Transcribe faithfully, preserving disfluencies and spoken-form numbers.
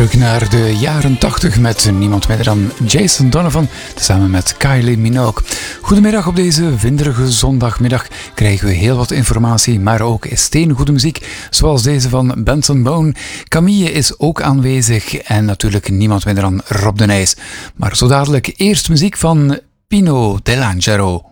Terug naar de jaren tachtig met niemand minder dan Jason Donovan, samen met Kylie Minogue. Goedemiddag, op deze winderige zondagmiddag krijgen we heel wat informatie, maar ook steengoede muziek, zoals deze van Benson Boone. Camille is ook aanwezig en natuurlijk niemand minder dan Rob de Nijs. Maar zo dadelijk eerst muziek van Pino Dell'Angelo.